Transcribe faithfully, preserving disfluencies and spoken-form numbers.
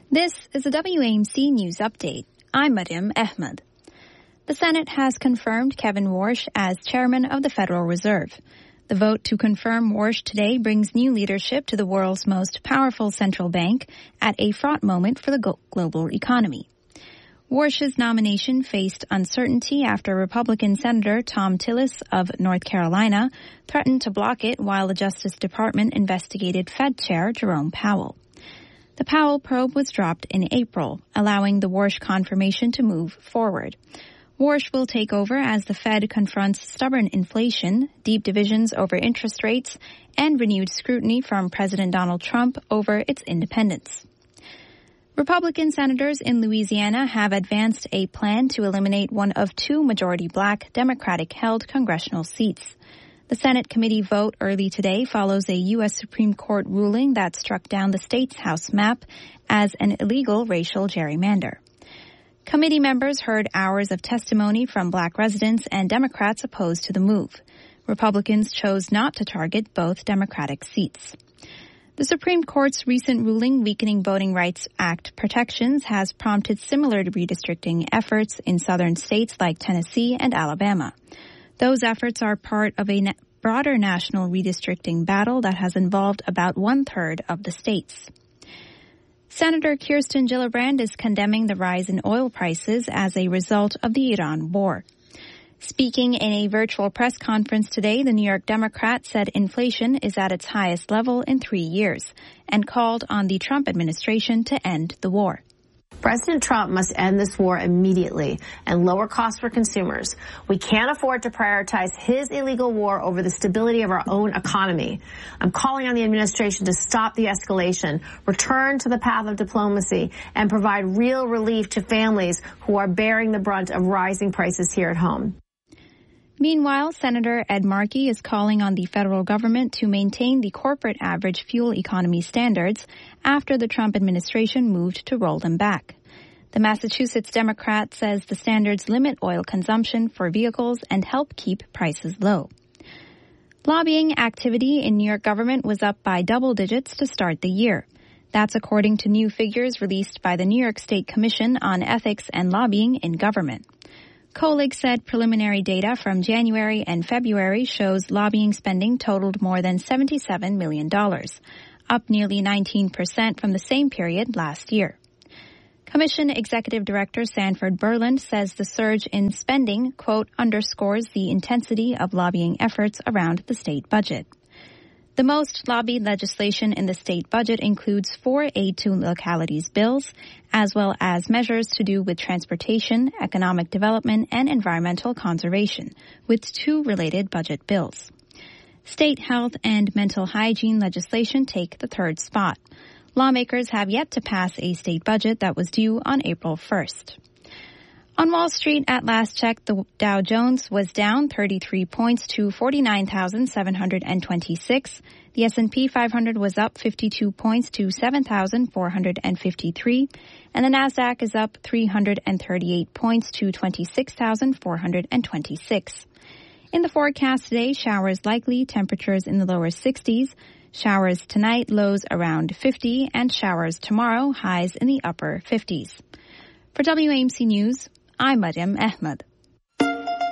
This is a W A M C News Update. I'm Mariam Ahmed. The Senate has confirmed Kevin Warsh as chairman of the Federal Reserve. The vote to confirm Warsh today brings new leadership to the world's most powerful central bank at a fraught moment for the global economy. Warsh's nomination faced uncertainty after Republican Senator Thom Tillis of North Carolina threatened to block it while the Justice Department investigated Fed Chair Jerome Powell. The Powell probe was dropped in April, allowing the Warsh confirmation to move forward. Warsh will take over as the Fed confronts stubborn inflation, deep divisions over interest rates, and renewed scrutiny from President Donald Trump over its independence. Republican senators in Louisiana have advanced a plan to eliminate one of two majority black Democratic-held congressional seats. The Senate committee vote early today follows a U S Supreme Court ruling that struck down the state's House map as an illegal racial gerrymander. Committee members heard hours of testimony from black residents and Democrats opposed to the move. Republicans chose not to target both Democratic seats. The Supreme Court's recent ruling weakening Voting Rights Act protections has prompted similar redistricting efforts in southern states like Tennessee and Alabama. Those efforts are part of a broader national redistricting battle that has involved about one-third of the states. Senator Kirsten Gillibrand is condemning the rise in oil prices as a result of the Iran war. Speaking in a virtual press conference today, the New York Democrat said inflation is at its highest level in three years and called on the Trump administration to end the war. President Trump must end this war immediately and lower costs for consumers. We can't afford to prioritize his illegal war over the stability of our own economy. I'm calling on the administration to stop the escalation, return to the path of diplomacy, and provide real relief to families who are bearing the brunt of rising prices here at home. Meanwhile, Senator Ed Markey is calling on the federal government to maintain the corporate average fuel economy standards after the Trump administration moved to roll them back. The Massachusetts Democrat says the standards limit oil consumption for vehicles and help keep prices low. Lobbying activity in New York government was up by double digits to start the year. That's according to new figures released by the New York State Commission on Ethics and Lobbying in Government. Kolig said preliminary data from January and February shows lobbying spending totaled more than seventy-seven million dollars, up nearly nineteen percent from the same period last year. Commission Executive Director Sanford Berland says the surge in spending, quote, underscores the intensity of lobbying efforts around the state budget. The most lobbied legislation in the state budget includes four aid to localities bills, as well as measures to do with transportation, economic development, and environmental conservation, with two related budget bills. State health and mental hygiene legislation take the third spot. Lawmakers have yet to pass a state budget that was due on April first. On Wall Street, at last check, the Dow Jones was down thirty-three points to forty-nine thousand seven hundred twenty-six. The S and P five hundred was up fifty-two points to seven thousand four hundred fifty-three. And the Nasdaq is up three hundred thirty-eight points to twenty-six thousand four hundred twenty-six. In the forecast today, showers likely, temperatures in the lower sixties. Showers tonight, lows around fifty, and showers tomorrow, highs in the upper fifties. For W A M C News, I'm Mariam Ahmed.